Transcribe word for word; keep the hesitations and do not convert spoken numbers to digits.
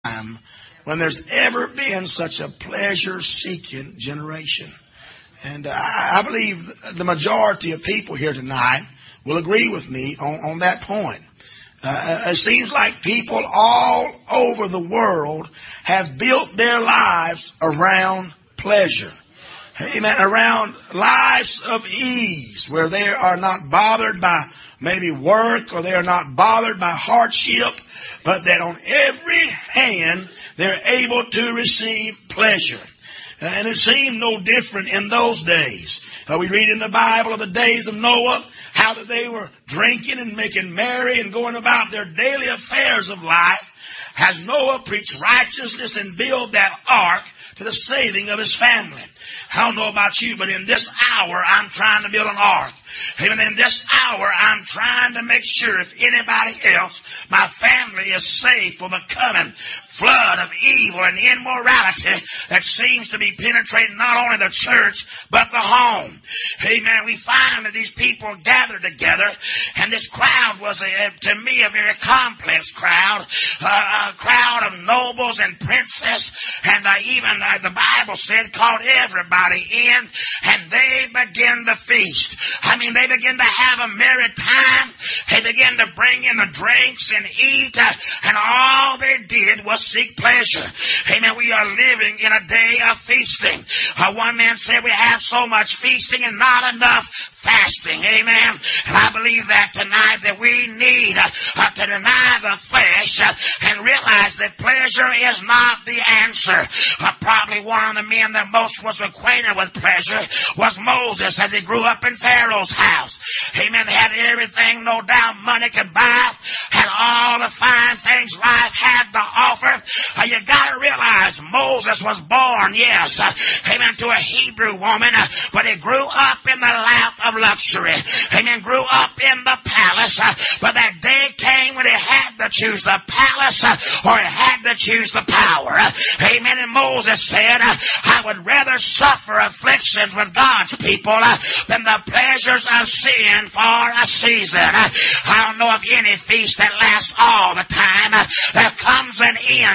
time when there's ever been such a pleasure-seeking generation. And uh, I believe the majority of people here tonight will agree with me on, on that point. Uh, it seems like people all over the world have built their lives around pleasure. Amen. Around lives of ease, where they are not bothered by maybe work, or they are not bothered by hardship, but that on every hand they're able to receive pleasure. And it seemed no different in those days. Uh, we read in the Bible of the days of Noah, how that they were drinking and making merry and going about their daily affairs of life, as Noah preached righteousness and built that ark to the saving of his family. I don't know about you, but in this hour, I'm trying to build an ark. Even in this hour, I'm trying to make sure if anybody else, my family is safe from the coming flood of evil and immorality that seems to be penetrating not only the church, but the home. Amen. We find that these people gathered together, and this crowd was, a, to me, a very complex crowd, uh, a crowd of nobles and princes, and uh, even uh, the Bible said called everybody in, and they began to feast. I mean, they began to have a merry time. They began to bring in the drinks and eat, uh, and all they did was seek pleasure. Amen. We are living in a day of feasting. Uh, one man said we have so much feasting and not enough fasting. Amen. And I believe that tonight that we need uh, uh, to deny the flesh uh, and realize that pleasure is not the answer. Uh, probably one of the men that most was acquainted with pleasure was Moses, as he grew up in Pharaoh's house. Amen. They had everything, no doubt, money could buy, had all the fine things life had to offer. Uh, you got to realize Moses was born, yes, uh, amen, to a Hebrew woman, uh, but he grew up in the lap of luxury. Amen. Grew up in the palace, uh, but that day came when he had to choose the palace uh, or he had to choose the power. Uh, amen. And Moses said, uh, I would rather suffer afflictions with God's people uh, than the pleasures of sin for a season. Uh, I don't know of any feast that lasts all the time. Uh, there comes an end